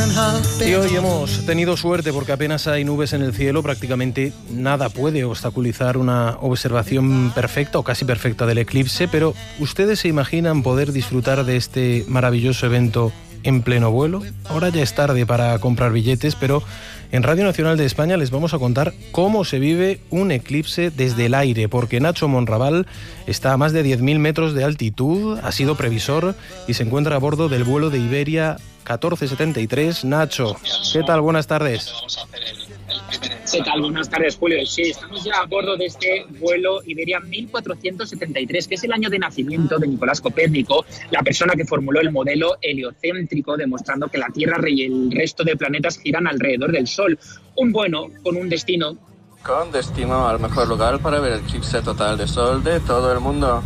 Y hoy hemos tenido suerte porque apenas hay nubes en el cielo, prácticamente nada puede obstaculizar una observación perfecta o casi perfecta del eclipse, pero ¿ustedes se imaginan poder disfrutar de este maravilloso evento en pleno vuelo? Ahora ya es tarde para comprar billetes, pero en Radio Nacional de España les vamos a contar cómo se vive un eclipse desde el aire, porque Nacho Monraval está a más de 10.000 metros de altitud, ha sido previsor y se encuentra a bordo del vuelo de Iberia 1473. Nacho, ¿qué tal? Buenas tardes. ¿Qué tal? Buenas tardes, Julio. Sí, estamos ya a bordo de este vuelo Iberia 1473, que es el año de nacimiento de Nicolás Copérnico, la persona que formuló el modelo heliocéntrico, demostrando que la Tierra y el resto de planetas giran alrededor del Sol. Un vuelo con un destino. Con destino al mejor lugar para ver el eclipse total de Sol de todo el mundo.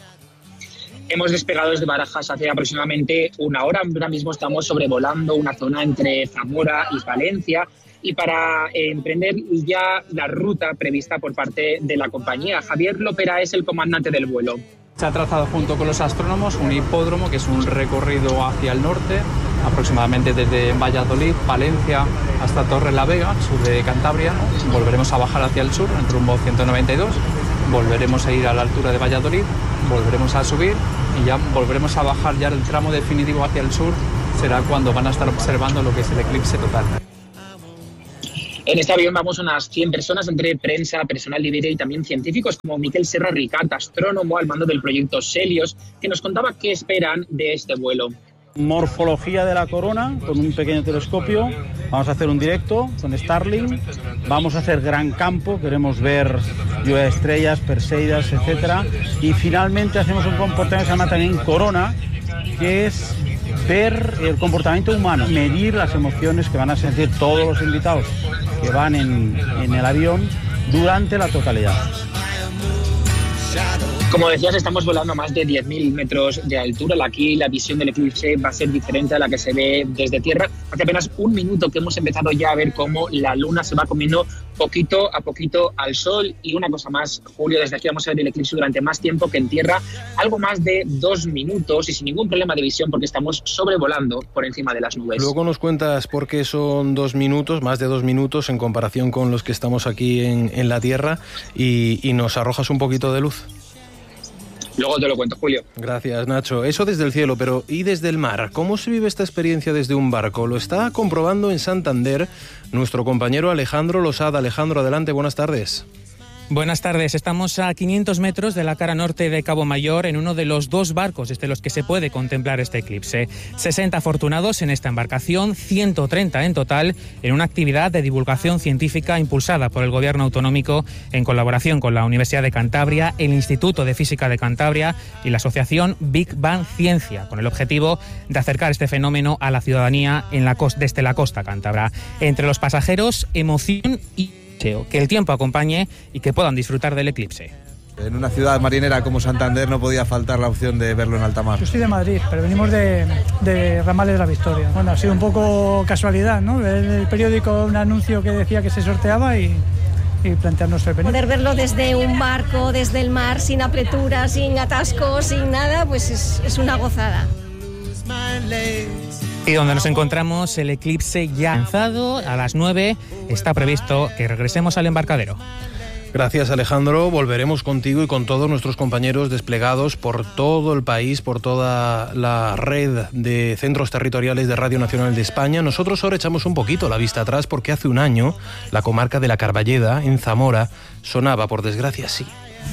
Hemos despegado desde Barajas hace aproximadamente una hora. Ahora mismo estamos sobrevolando una zona entre Zamora y Valencia, y para emprender ya la ruta prevista por parte de la compañía. Javier Lopera es el comandante del vuelo. Se ha trazado junto con los astrónomos un hipódromo, que es un recorrido hacia el norte, aproximadamente desde Valladolid, Palencia, hasta Torrelavega, sur de Cantabria. Volveremos a bajar hacia el sur, en rumbo 192, volveremos a ir a la altura de Valladolid, volveremos a subir y ya volveremos a bajar. Ya el tramo definitivo hacia el sur será cuando van a estar observando lo que es el eclipse total. En este avión vamos unas 100 personas, entre prensa, personal de Iberia y también científicos como Miquel Serra Ricart, astrónomo al mando del proyecto Celios, que nos contaba qué esperan de este vuelo. Morfología de la corona con un pequeño telescopio. Vamos a hacer un directo con Starlink. Vamos a hacer gran campo, queremos ver lluvia de estrellas, Perseidas, etcétera. Y finalmente hacemos un comportamiento que se llama también corona, que es ver el comportamiento humano, medir las emociones que van a sentir todos los invitados que van en el avión durante la totalidad. Como decías, estamos volando a más de 10.000 metros de altura. Aquí la visión del eclipse va a ser diferente a la que se ve desde tierra. Hace apenas un minuto que hemos empezado ya a ver cómo la luna se va comiendo poquito a poquito al sol. Y una cosa más, Julio, desde aquí vamos a ver el eclipse durante más tiempo que en tierra, algo más de 2 minutos y sin ningún problema de visión porque estamos sobrevolando por encima de las nubes. Luego nos cuentas por qué son 2 minutos, más de 2 minutos en comparación con los que estamos aquí en la tierra y nos arrojas un poquito de luz. Luego te lo cuento, Julio. Gracias, Nacho. Eso desde el cielo, pero ¿y desde el mar? ¿Cómo se vive esta experiencia desde un barco? Lo está comprobando en Santander nuestro compañero Alejandro Losada. Alejandro, adelante, buenas tardes. Buenas tardes. Estamos a 500 metros de la cara norte de Cabo Mayor en uno de los 2 barcos desde los que se puede contemplar este eclipse. 60 afortunados en esta embarcación, 130 en total, en una actividad de divulgación científica impulsada por el Gobierno autonómico en colaboración con la Universidad de Cantabria, el Instituto de Física de Cantabria y la asociación Big Bang Ciencia, con el objetivo de acercar este fenómeno a la ciudadanía desde la costa cántabra. Entre los pasajeros, emoción y que el tiempo acompañe y que puedan disfrutar del eclipse. En una ciudad marinera como Santander no podía faltar la opción de verlo en alta mar. Yo soy de Madrid, pero venimos de Ramales de la Victoria. Bueno, ha sido un poco casualidad, ¿no? Ver en el periódico un anuncio que decía que se sorteaba y plantearnos el venir. Poder verlo desde un barco, desde el mar, sin apreturas, sin atascos, sin nada, pues es una gozada. Y donde nos encontramos, el eclipse ya lanzado a las 9, está previsto que regresemos al embarcadero. Gracias, Alejandro. Volveremos contigo y con todos nuestros compañeros desplegados por todo el país, por toda la red de centros territoriales de Radio Nacional de España. Nosotros ahora echamos un poquito la vista atrás porque hace un año la comarca de la Carballeda, en Zamora, sonaba, por desgracia, así.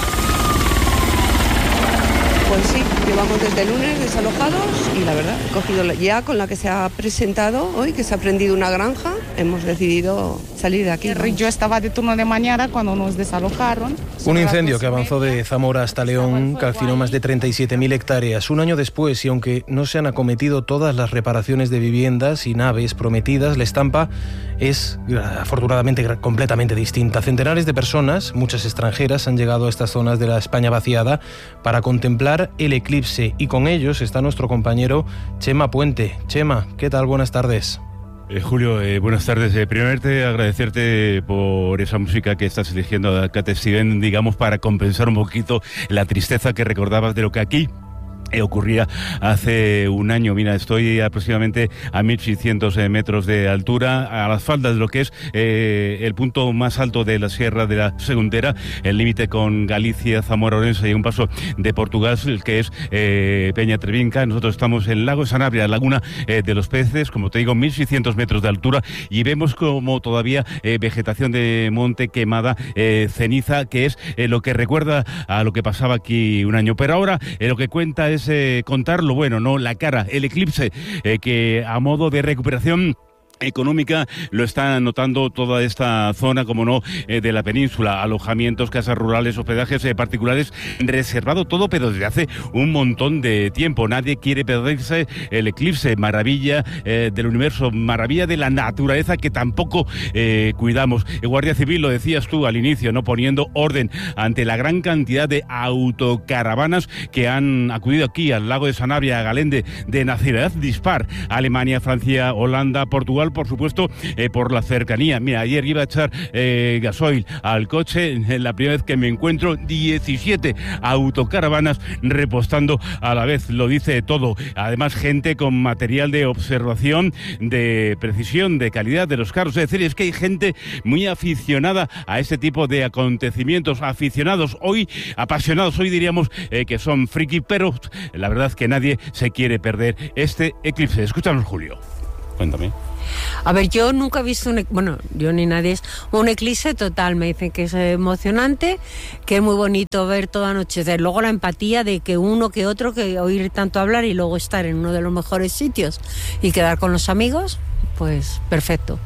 Pues sí, llevamos desde el lunes desalojados y la verdad, he cogido ya con la que se ha presentado hoy, que se ha prendido una granja, hemos decidido salir de aquí. Yo estaba de turno de mañana cuando nos desalojaron. Un incendio que avanzó de Zamora hasta León calcinó más de 37.000 hectáreas. Un año después, y aunque no se han acometido todas las reparaciones de viviendas y naves prometidas, la estampa es afortunadamente completamente distinta. Centenares de personas, muchas extranjeras, han llegado a estas zonas de la España vaciada para contemplar el eclipse y con ellos está nuestro compañero Chema Puente. Chema, ¿qué tal? Buenas tardes. Julio, buenas tardes. Primeramente agradecerte por esa música que estás eligiendo, Cat Stevens, digamos, para compensar un poquito la tristeza que recordabas de lo que aquí ocurría hace un año. Mira, estoy aproximadamente a 1.600 metros de altura, a las faldas de lo que es el punto más alto de la Sierra de la Segundera, el límite con Galicia, Zamora, Orense y un paso de Portugal, que es Peña Trevinca. Nosotros estamos en el lago de Sanabria, laguna de los peces, como te digo, 1.600 metros de altura, y vemos como todavía vegetación de monte quemada, ceniza, que es lo que recuerda a lo que pasaba aquí un año. Pero ahora lo que cuenta es contar lo bueno, ¿no? La cara, el eclipse, que a modo de recuperación económica lo está notando toda esta zona, como no, de la península, alojamientos, casas rurales, hospedajes particulares, reservado todo, pero desde hace un montón de tiempo. Nadie quiere perderse el eclipse, maravilla del universo, maravilla de la naturaleza que tampoco cuidamos. El Guardia Civil, lo decías tú al inicio, no, poniendo orden ante la gran cantidad de autocaravanas que han acudido aquí al lago de Sanabria, a Galende, de nacionalidad dispar: Alemania, Francia, Holanda, Portugal, por supuesto, por la cercanía. Mira, ayer iba a echar gasoil al coche, la primera vez que me encuentro 17 autocaravanas repostando a la vez. Lo dice todo. Además, gente con material de observación, de precisión, de calidad de los carros. Es decir, es que hay gente muy aficionada a este tipo de acontecimientos, aficionados hoy, apasionados hoy, diríamos que son friki, pero la verdad es que nadie se quiere perder este eclipse. Escúchanos, Julio. Cuéntame. A ver, yo nunca he visto yo ni nadie, un eclipse total. Me dicen que es emocionante, que es muy bonito ver todo anochecer. Luego la empatía de que uno que otro, que oír tanto hablar y luego estar en uno de los mejores sitios y quedar con los amigos, pues perfecto.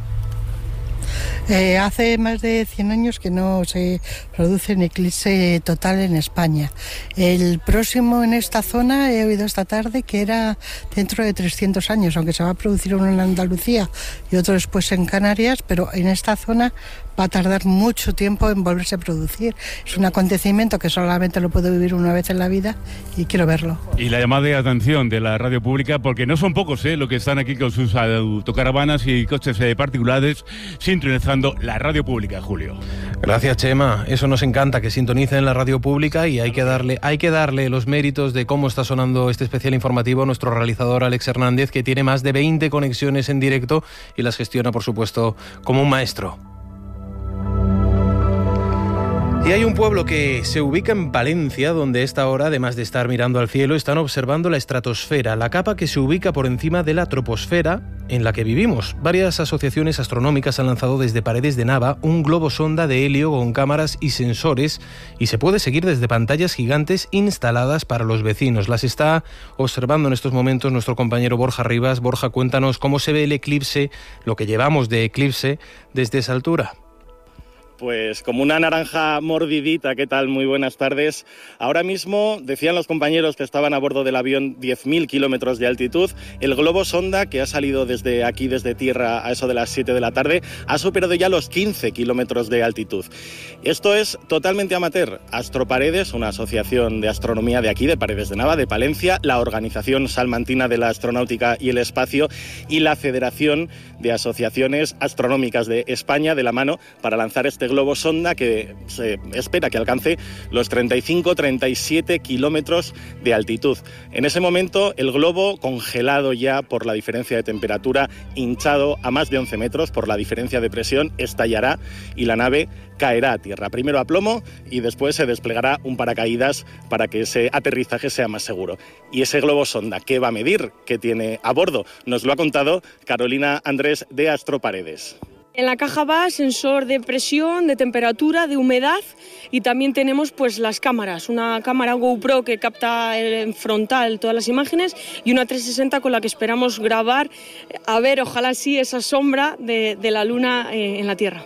Hace más de 100 años que no se produce un eclipse total en España. El próximo en esta zona, he oído esta tarde, que era dentro de 300 años, aunque se va a producir uno en Andalucía y otro después en Canarias, pero en esta zona va a tardar mucho tiempo en volverse a producir. Es un acontecimiento que solamente lo puedo vivir una vez en la vida y quiero verlo. Y la llamada de atención de la radio pública, porque no son pocos los que están aquí con sus autocaravanas y coches particulares sintonizando la radio pública, Julio. Gracias, Chema. Eso nos encanta, que sintonicen la radio pública, y hay que darle los méritos de cómo está sonando este especial informativo a nuestro realizador Alex Hernández, que tiene más de 20 conexiones en directo y las gestiona, por supuesto, como un maestro. Y hay un pueblo que se ubica en Palencia, donde a esta hora, además de estar mirando al cielo, están observando la estratosfera, la capa que se ubica por encima de la troposfera en la que vivimos. Varias asociaciones astronómicas han lanzado desde Paredes de Nava un globo sonda de helio con cámaras y sensores, y se puede seguir desde pantallas gigantes instaladas para los vecinos. Las está observando en estos momentos nuestro compañero Borja Rivas. Borja, cuéntanos cómo se ve el eclipse, lo que llevamos de eclipse desde esa altura. Pues como una naranja mordidita. ¿Qué tal? Muy buenas tardes. Ahora mismo, decían los compañeros que estaban a bordo del avión, 10.000 kilómetros de altitud. El globo sonda, que ha salido desde aquí, desde tierra, a eso de las 7 de la tarde, ha superado ya los 15 kilómetros de altitud. Esto es totalmente amateur. Astroparedes, una asociación de astronomía de aquí, de Paredes de Nava, de Palencia, la Organización Salmantina de la Astronáutica y el Espacio y la Federación de Asociaciones Astronómicas de España, de la mano, para lanzar este globo sonda que se espera que alcance los 35-37 kilómetros de altitud. En ese momento, el globo, congelado ya por la diferencia de temperatura, hinchado a más de 11 metros por la diferencia de presión, estallará y la nave caerá a tierra. Primero a plomo y después se desplegará un paracaídas para que ese aterrizaje sea más seguro. Y ese globo sonda, ¿qué va a medir? ¿Qué tiene a bordo? Nos lo ha contado Carolina Andrés de Astroparedes. En la caja va sensor de presión, de temperatura, de humedad, y también tenemos pues las cámaras, una cámara GoPro que capta en frontal todas las imágenes y una 360 con la que esperamos grabar, a ver, ojalá sí, esa sombra de la luna en la Tierra.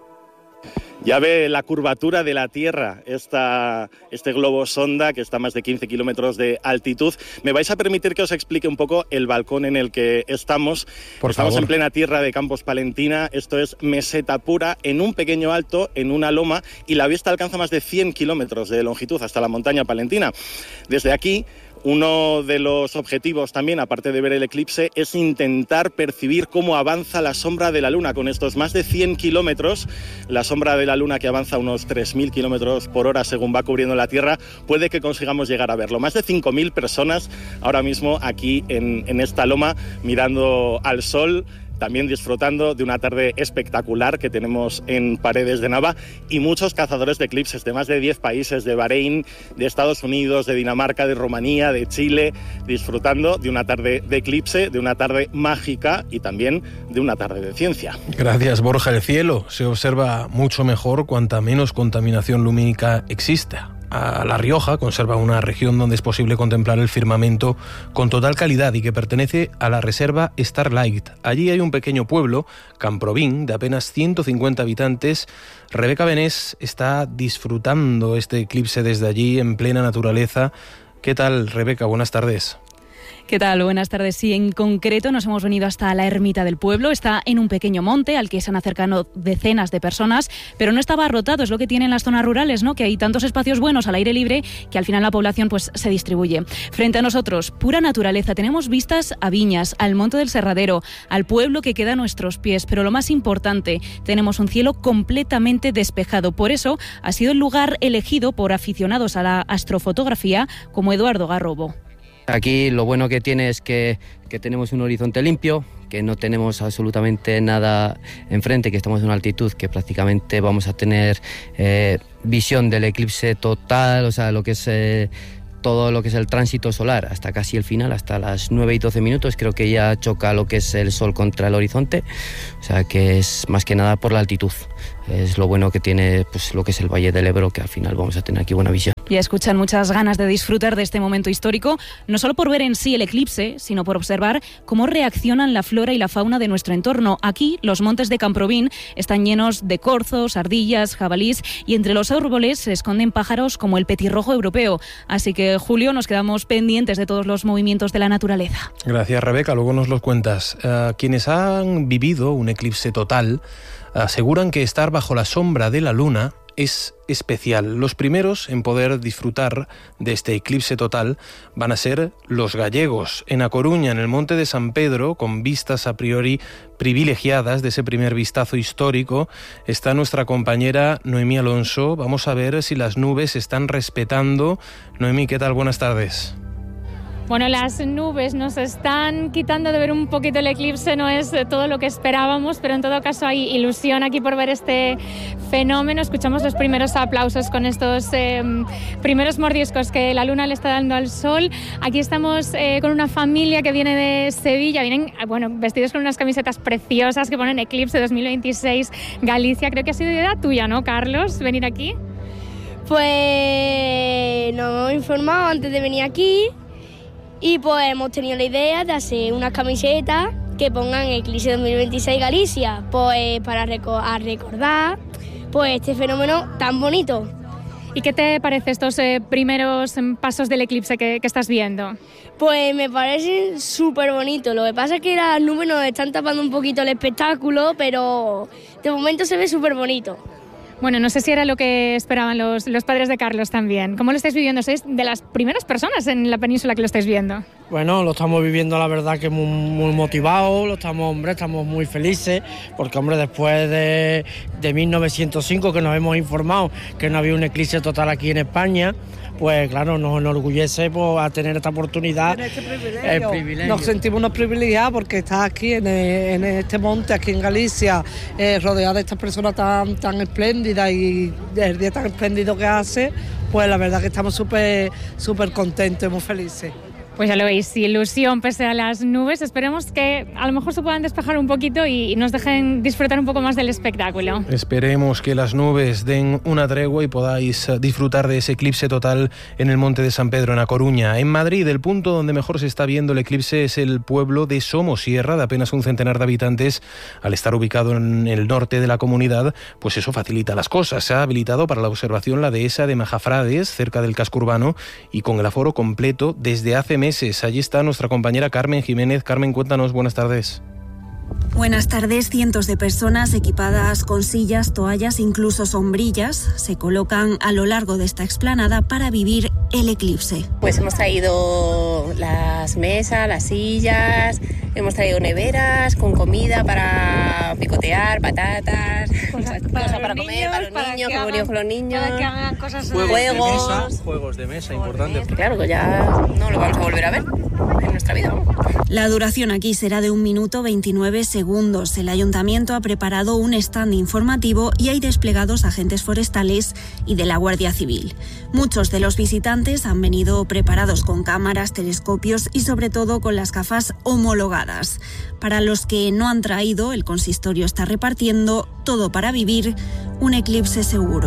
Ya ve la curvatura de la Tierra, este globo sonda que está a más de 15 kilómetros de altitud. Me vais a permitir que os explique un poco el balcón en el que estamos. Estamos en plena tierra de Campos Palentina. Esto es meseta pura, en un pequeño alto, en una loma, y la vista alcanza más de 100 kilómetros de longitud hasta la montaña palentina. Desde aquí, Uno de los objetivos también, aparte de ver el eclipse, es intentar percibir cómo avanza la sombra de la Luna. Con estos más de 100 kilómetros, la sombra de la Luna, que avanza a unos 3.000 kilómetros por hora según va cubriendo la Tierra, puede que consigamos llegar a verlo. Más de 5.000 personas ahora mismo aquí en esta loma mirando al sol, también disfrutando de una tarde espectacular que tenemos en Paredes de Nava, y muchos cazadores de eclipses de más de 10 países, de Bahrein, de Estados Unidos, de Dinamarca, de Rumanía, de Chile, disfrutando de una tarde de eclipse, de una tarde mágica y también de una tarde de ciencia. Gracias, Borja. El cielo se observa mucho mejor cuanta menos contaminación lumínica exista. A La Rioja conserva una región donde es posible contemplar el firmamento con total calidad y que pertenece a la reserva Starlight. Allí hay un pequeño pueblo, Camprovín, de apenas 150 habitantes. Rebeca Benés está disfrutando este eclipse desde allí en plena naturaleza. ¿Qué tal, Rebeca? Buenas tardes. ¿Qué tal? Buenas tardes. Sí, en concreto nos hemos venido hasta la ermita del pueblo. Está en un pequeño monte al que se han acercado decenas de personas, pero no está abarrotado. Es lo que tienen las zonas rurales, ¿no? Que hay tantos espacios buenos al aire libre que al final la población pues se distribuye. Frente a nosotros, pura naturaleza. Tenemos vistas a viñas, al monte del Serradero, al pueblo que queda a nuestros pies. Pero lo más importante, tenemos un cielo completamente despejado. Por eso ha sido el lugar elegido por aficionados a la astrofotografía como Eduardo Garrobo. Aquí lo bueno que tiene es que tenemos un horizonte limpio, que no tenemos absolutamente nada enfrente, que estamos en una altitud que prácticamente vamos a tener visión del eclipse total, o sea, lo que es todo lo que es el tránsito solar hasta casi el final, hasta las 9 y 12 minutos, creo que ya choca lo que es el sol contra el horizonte, o sea que es más que nada por la altitud. Es lo bueno que tiene pues lo que es el Valle del Ebro, que al final vamos a tener aquí buena visión. Y escuchan muchas ganas de disfrutar de este momento histórico, no solo por ver en sí el eclipse, sino por observar cómo reaccionan la flora y la fauna de nuestro entorno. Aquí, los montes de Camprovín están llenos de corzos, ardillas, jabalís, y entre los árboles se esconden pájaros como el petirrojo europeo. Así que, Julio, nos quedamos pendientes de todos los movimientos de la naturaleza. Gracias, Rebeca. Luego nos los cuentas. Quienes han vivido un eclipse total aseguran que estar bajo la sombra de la luna es especial. Los primeros en poder disfrutar de este eclipse total van a ser los gallegos. En A Coruña, en el Monte de San Pedro, con vistas a priori privilegiadas de ese primer vistazo histórico, está nuestra compañera Noemí Alonso. Vamos a ver si las nubes se están respetando. Noemí, ¿qué tal? Buenas tardes. Bueno, las nubes nos están quitando de ver un poquito el eclipse, no es todo lo que esperábamos, pero en todo caso hay ilusión aquí por ver este fenómeno. Escuchamos los primeros aplausos con estos primeros mordiscos que la luna le está dando al sol. Aquí estamos con una familia que viene de Sevilla, vienen vestidos con unas camisetas preciosas que ponen Eclipse 2026 Galicia. Creo que ha sido idea tuya, ¿no, Carlos, venir aquí? Pues nos hemos informado antes de venir aquí. Y pues hemos tenido la idea de hacer unas camisetas que pongan Eclipse 2026 Galicia, pues para recordar pues este fenómeno tan bonito. ¿Y qué te parece estos primeros pasos del eclipse que estás viendo? Pues me parece súper bonito. Lo que pasa es que las nubes nos están tapando un poquito el espectáculo, pero de momento se ve súper bonito. Bueno, no sé si era lo que esperaban los padres de Carlos también. ¿Cómo lo estáis viviendo? ¿Sois de las primeras personas en la península que lo estáis viendo? Bueno, lo estamos viviendo, la verdad, que muy motivados, estamos muy felices, porque, después de 1905, que nos hemos informado que no había un eclipse total aquí en España, pues claro, nos enorgullece a tener esta oportunidad. El privilegio. Nos sentimos unos privilegiados porque estás aquí en este monte, aquí en Galicia, rodeada de estas personas tan espléndidas, y el día tan espléndido que hace, pues la verdad que estamos súper contentos y muy felices. Pues ya lo veis, ilusión pese a las nubes. Esperemos que a lo mejor se puedan despejar un poquito y nos dejen disfrutar un poco más del espectáculo. Esperemos que las nubes den una tregua y podáis disfrutar de ese eclipse total en el Monte de San Pedro, en A Coruña. En Madrid, el punto donde mejor se está viendo el eclipse es el pueblo de Somosierra, de apenas un centenar de habitantes. Al estar ubicado en el norte de la comunidad, pues eso facilita las cosas. Se ha habilitado para la observación la dehesa de Majafrades, cerca del casco urbano, y con el aforo completo desde hace meses. Allí está nuestra compañera Carmen Jiménez. Carmen, cuéntanos, buenas tardes. Buenas tardes. Cientos de personas equipadas con sillas, toallas, incluso sombrillas, se colocan a lo largo de esta explanada para vivir el eclipse. Pues hemos traído las mesas, las sillas, hemos traído neveras con comida para picotear, patatas, cosas para comer, para los niños, que venimos con los niños, para que hagan cosas, juegos de mesa, importante. Claro, que ya no lo vamos a volver a ver en nuestra vida. La duración aquí será de 1 minuto 29 segundos. El ayuntamiento ha preparado un stand informativo y hay desplegados agentes forestales y de la Guardia Civil. Muchos de los visitantes han venido preparados con cámaras, telescopios y sobre todo con las gafas homologadas. Para los que no han traído, el consistorio está repartiendo todo para vivir un eclipse seguro.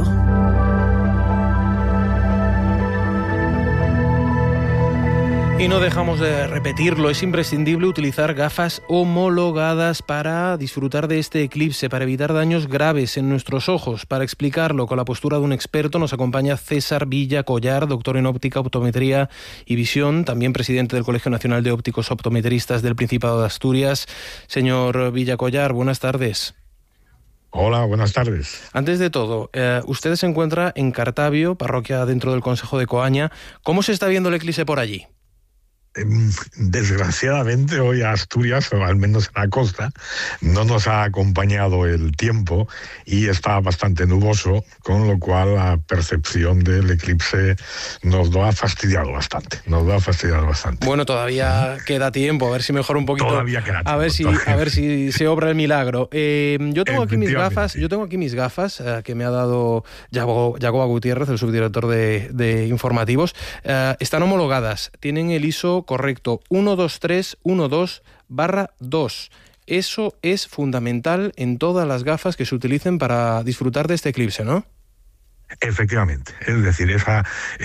Y no dejamos de repetirlo, es imprescindible utilizar gafas homologadas para disfrutar de este eclipse, para evitar daños graves en nuestros ojos. Para explicarlo con la postura de un experto nos acompaña César Villa Collar, doctor en óptica, optometría y visión, también presidente del Colegio Nacional de Ópticos Optometristas del Principado de Asturias. Señor Villa Collar, buenas tardes. Hola, buenas tardes. Antes de todo, usted se encuentra en Cartavio, parroquia dentro del concejo de Coaña. ¿Cómo se está viendo el eclipse por allí? Desgraciadamente hoy a Asturias, o al menos en la costa, no nos ha acompañado el tiempo y está bastante nuboso, con lo cual la percepción del eclipse nos lo ha fastidiado bastante. Bueno, todavía queda tiempo, a ver si mejora un poquito. Todavía queda tiempo. A ver si se obra el milagro. Yo tengo aquí mis gafas que me ha dado Yagoba Gutiérrez, el subdirector de informativos. Están homologadas, tienen el ISO correcto, 12312/2. Eso es fundamental en todas las gafas que se utilicen para disfrutar de este eclipse, ¿no? Efectivamente, es decir, esa